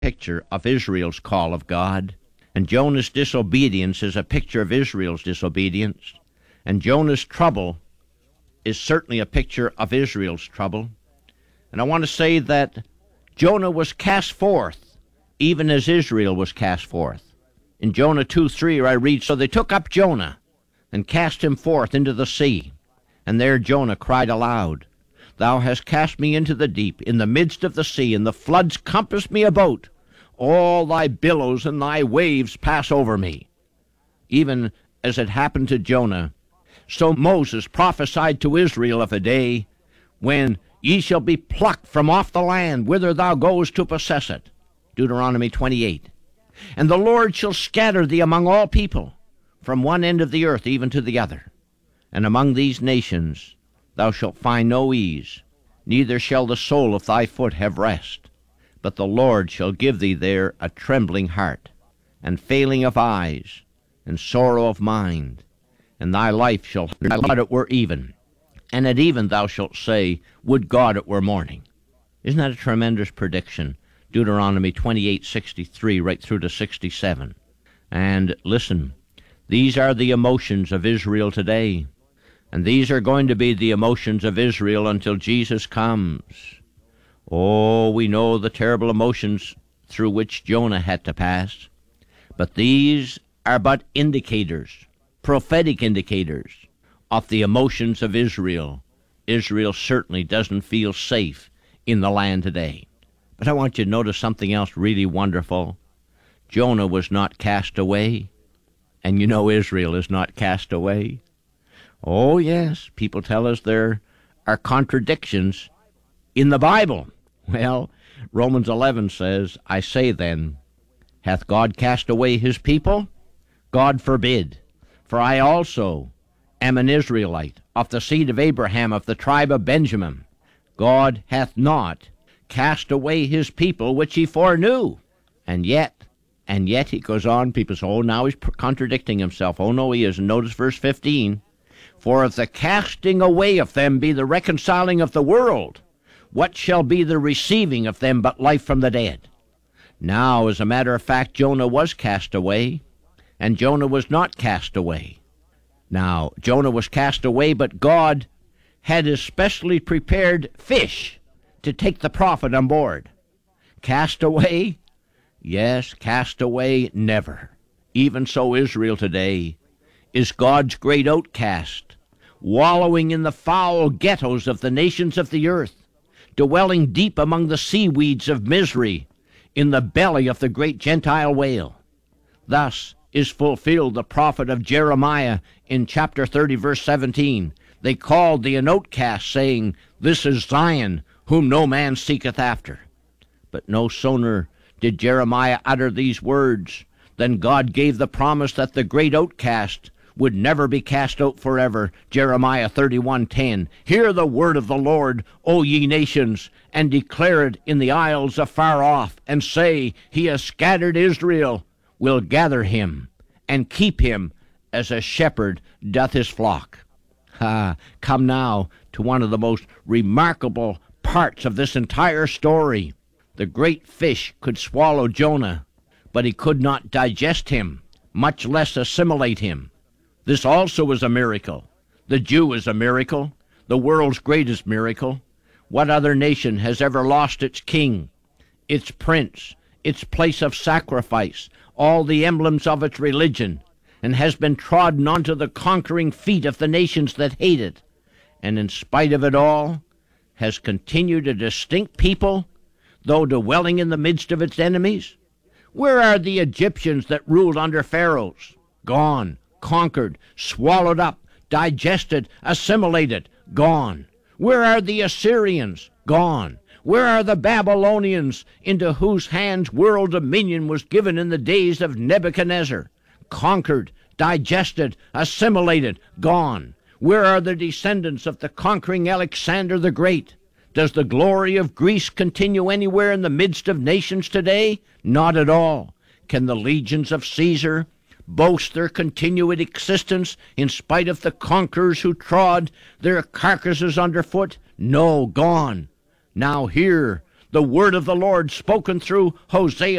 picture of Israel's call of God, and Jonah's disobedience is a picture of Israel's disobedience, and Jonah's trouble is certainly a picture of Israel's trouble. And I want to say that Jonah was cast forth, even as Israel was cast forth. In Jonah 2:3 I read, "So they took up Jonah and cast him forth into the sea. And there Jonah cried aloud, Thou hast cast me into the deep, in the midst of the sea, and the floods compass me about. All thy billows and thy waves pass over me." Even as it happened to Jonah, so Moses prophesied to Israel of a day when ye shall be plucked from off the land whither thou goest to possess it. Deuteronomy 28. "And the Lord shall scatter thee among all people, from one end of the earth even to the other. And among these nations thou shalt find no ease, neither shall the sole of thy foot have rest. But the Lord shall give thee there a trembling heart, and failing of eyes, and sorrow of mind. And thy life shall God it were even. And at even thou shalt say, Would God it were morning." Isn't that a tremendous prediction? Deuteronomy 28:63 right through to 67. And listen, these are the emotions of Israel today. And these are going to be the emotions of Israel until Jesus comes. Oh, we know the terrible emotions through which Jonah had to pass. But these are but indicators, prophetic indicators, of the emotions of Israel. Israel certainly doesn't feel safe in the land today. But I want you to notice something else really wonderful. Jonah was not cast away. And you know Israel is not cast away. Oh, yes, people tell us there are contradictions in the Bible. Well, Romans 11 says, "I say then, hath God cast away his people? God forbid. For I also am an Israelite, of the seed of Abraham, of the tribe of Benjamin. God hath not cast away his people which he foreknew." And yet he goes on, people say, oh, now he's contradicting himself. Oh, no, he isn't. Notice verse 15. "For if the casting away of them be the reconciling of the world, what shall be the receiving of them but life from the dead?" Now, as a matter of fact, Jonah was cast away, and Jonah was not cast away. Now, Jonah was cast away, but God had especially prepared fish to take the prophet on board. Cast away? Yes, cast away, never. Even so, Israel today is God's great outcast, wallowing in the foul ghettos of the nations of the earth, dwelling deep among the seaweeds of misery in the belly of the great Gentile whale. Thus is fulfilled the prophet of Jeremiah in chapter 30, verse 17. "They called thee an outcast, saying, This is Zion, whom no man seeketh after." But no sooner did Jeremiah utter these words than God gave the promise that the great outcast would never be cast out forever. Jeremiah 31:10. "Hear the word of the Lord, O ye nations, and declare it in the isles afar off, and say, He has scattered Israel, will gather him, and keep him as a shepherd doth his flock." Come now to one of the most remarkable parts of this entire story. The great fish could swallow Jonah, but he could not digest him, much less assimilate him. This also is a miracle. The Jew is a miracle, the world's greatest miracle. What other nation has ever lost its king, its prince, its place of sacrifice, all the emblems of its religion, and has been trodden onto the conquering feet of the nations that hate it, and in spite of it all, has continued a distinct people, though dwelling in the midst of its enemies? Where are the Egyptians that ruled under pharaohs? Gone, conquered, swallowed up, digested, assimilated, gone. Where are the Assyrians? Gone. Where are the Babylonians, into whose hands world dominion was given in the days of Nebuchadnezzar? Conquered, digested, assimilated, gone. Where are the descendants of the conquering Alexander the Great? Does the glory of Greece continue anywhere in the midst of nations today? Not at all. Can the legions of Caesar boast their continued existence in spite of the conquerors who trod their carcasses underfoot? No, gone. Now hear the word of the Lord spoken through Hosea